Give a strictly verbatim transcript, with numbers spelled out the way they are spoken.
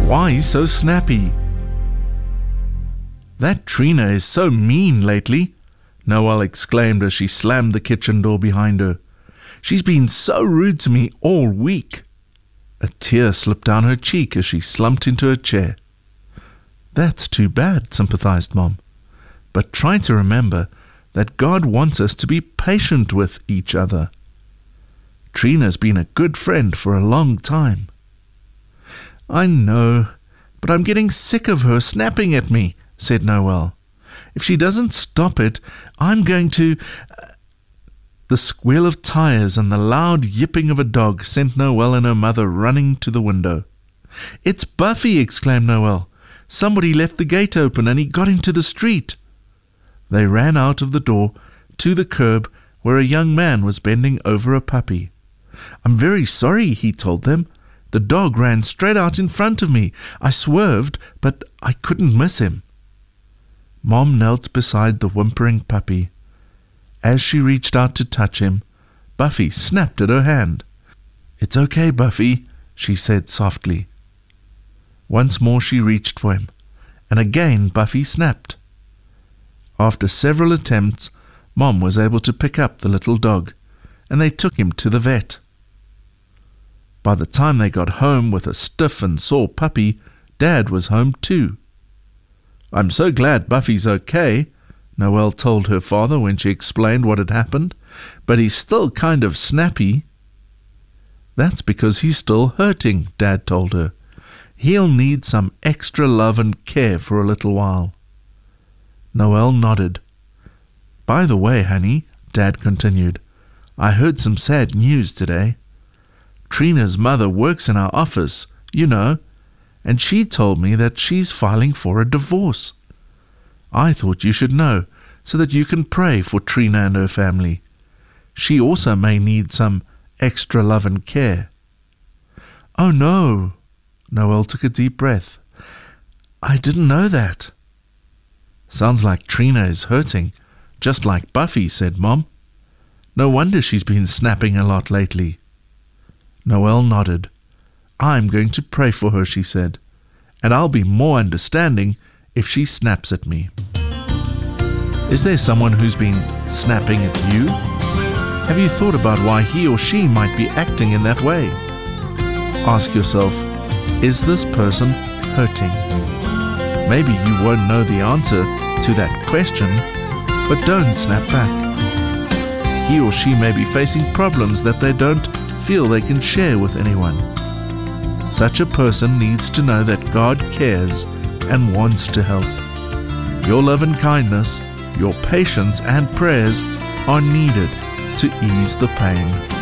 Why so snappy? That Trina is so mean lately, Noelle exclaimed as she slammed the kitchen door behind her. She's been so rude to me all week. A tear slipped down her cheek as she slumped into a chair. That's too bad, sympathized Mom. But try to remember that God wants us to be patient with each other. Trina's been a good friend for a long time. I know, but I'm getting sick of her snapping at me, said Noelle. If she doesn't stop it, I'm going to... The squeal of tires and the loud yipping of a dog sent Noelle and her mother running to the window. It's Buffy, exclaimed Noelle. Somebody left the gate open and he got into the street. They ran out of the door to the curb where a young man was bending over a puppy. I'm very sorry, he told them. The dog ran straight out in front of me. I swerved, but I couldn't miss him. Mom knelt beside the whimpering puppy. As she reached out to touch him, Buffy snapped at her hand. It's okay, Buffy, she said softly. Once more she reached for him, and again Buffy snapped. After several attempts, Mom was able to pick up the little dog, and they took him to the vet. By the time they got home with a stiff and sore puppy, Dad was home too. I'm so glad Buffy's okay, Noelle told her father when she explained what had happened, but he's still kind of snappy. That's because he's still hurting, Dad told her. He'll need some extra love and care for a little while. Noelle nodded. By the way, honey, Dad continued, I heard some sad news today. Trina's mother works in our office, you know, and she told me that she's filing for a divorce. I thought you should know, so that you can pray for Trina and her family. She also may need some extra love and care. Oh no, Noelle took a deep breath. I didn't know that. Sounds like Trina is hurting, just like Buffy, said Mom. No wonder she's been snapping a lot lately. Noelle nodded. I'm going to pray for her, she said, and I'll be more understanding if she snaps at me. Is there someone who's been snapping at you? Have you thought about why he or she might be acting in that way? Ask yourself, is this person hurting? Maybe you won't know the answer to that question, but don't snap back. He or she may be facing problems that they don't feel they can share with anyone. Such a person needs to know that God cares and wants to help. Your love and kindness, your patience and prayers are needed to ease the pain.